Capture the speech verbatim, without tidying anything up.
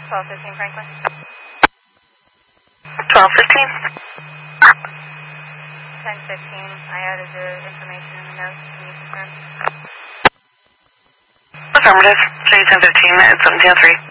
twelve fifteen Franklin. twelve fifteen. ten fifteen. I added the information in the notes. Can you confirm? Affirmative. J ten fifteen at seventeen oh three.